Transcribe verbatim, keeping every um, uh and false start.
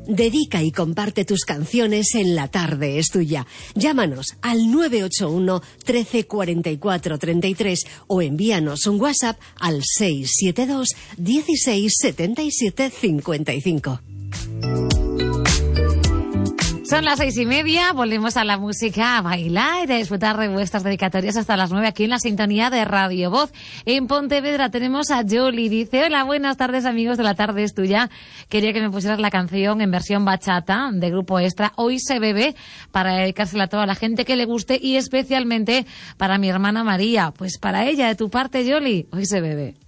Dedica y comparte tus canciones en La Tarde es Tuya. Llámanos al nueve ocho uno, trece, cuarenta y cuatro, treinta y tres o envíanos un WhatsApp al seis siete dos, dieciséis, setenta y siete, cincuenta y cinco. Son las seis y media, volvemos a la música, a bailar y a disfrutar de vuestras dedicatorias hasta las nueve aquí en la sintonía de Radio Voz. En Pontevedra tenemos a Yoli, dice: hola, buenas tardes amigos de La Tarde es Tuya. Quería que me pusieras la canción en versión bachata de Grupo Extra, Hoy se bebe, para dedicársela a toda la gente que le guste y especialmente para mi hermana María. Pues para ella, de tu parte, Yoli, hoy se bebe.